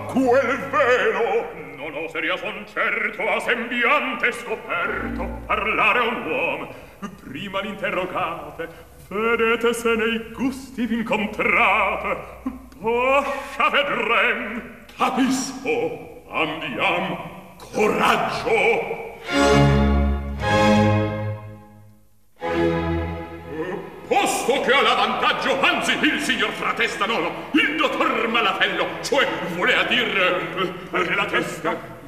quel velo? Non oseria son certo a sembiante scoperto parlare a un uomo. Prima l'interrogate, vedete se nei gusti v'incontrate. Poscia vedrem. Capisco, andiam, coraggio. Posto che ha l'avantaggio, anzi il signor Fratesta Nono, il dottor Malatello, cioè vuole a dire la testa